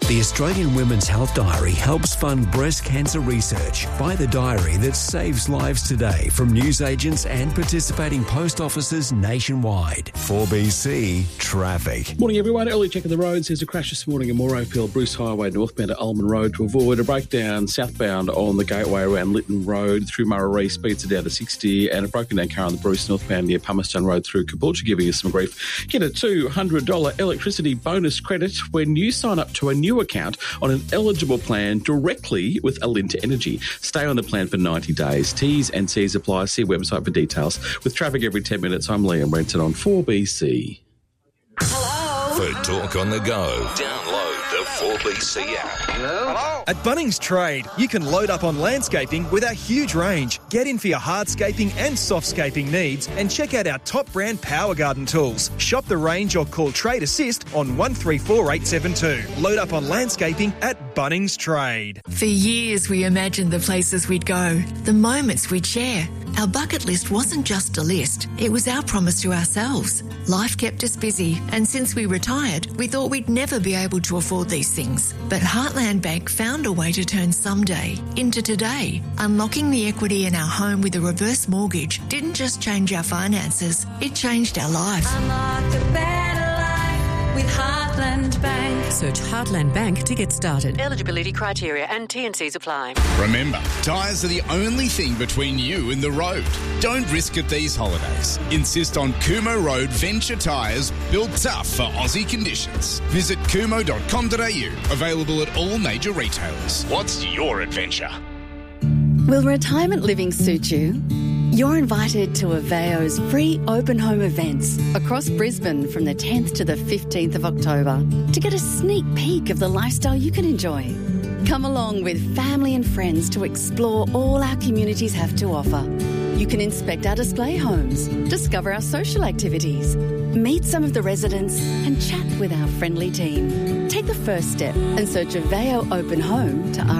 The Australian Women's Health Diary helps fund breast cancer research. Buy the diary that saves lives today from newsagents and participating post offices nationwide. 4BC Traffic. Morning, everyone. Early check of the roads. There's a crash this morning in Morayfield, Bruce Highway, northbound to Ullman Road. To avoid a breakdown southbound on the Gateway around Lytton Road through Murray, speeds are down to 60, and a broken down car on the Bruce northbound near Palmerston Road through Caboolture, giving us some grief. Get a $200 electricity bonus credit when you sign up to a new account on an eligible plan directly with Alinta Energy. Stay on the plan for 90 days. T's and C's apply. See website for details. With traffic every 10 minutes, I'm Liam Renton on 4BC. Hello. For Talk on the Go, download the 4BC app. Hello. At Bunnings Trade, you can load up on landscaping with our huge range. Get in for your hardscaping and softscaping needs and check out our top brand Power Garden tools. Shop the range or call Trade Assist on 134872. Load up on landscaping at Bunnings Trade. For years we imagined the places we'd go, the moments we'd share. Our bucket list wasn't just a list, it was our promise to ourselves. Life kept us busy, and since we retired, we thought we'd never be able to afford these things. But Heartland Bank found a way to turn someday into today. Unlocking the equity in our home with a reverse mortgage didn't just change our finances, it changed our life. Unlock a better life with Heartland Bank. Search Heartland Bank to get started. Eligibility criteria and T&Cs apply. Remember, tyres are the only thing between you and the road. Don't risk it these holidays. Insist on Kumo Road Venture tyres, built tough for Aussie conditions. Visit kumo.com.au. Available at all major retailers. What's your adventure? Will retirement living suit you? You're invited to Aveo's free open home events across Brisbane from the 10th to the 15th of October to get a sneak peek of the lifestyle you can enjoy. Come along with family and friends to explore all our communities have to offer. You can inspect our display homes, discover our social activities, meet some of the residents and chat with our friendly team. Take the first step and search Aveo Open Home to